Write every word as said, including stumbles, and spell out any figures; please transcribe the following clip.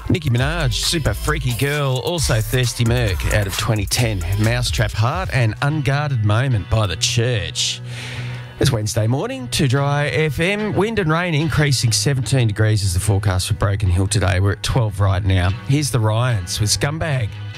Nicki Minaj, Super Freaky Girl, also Thirsty Merc out of twenty ten. Mousetrap Heart and Unguarded Moment by The Church. It's Wednesday morning, Too Dry F M. Wind and rain increasing seventeen degrees is the forecast for Broken Hill today. We're at twelve right now. Here's the Ryans with Scumbag.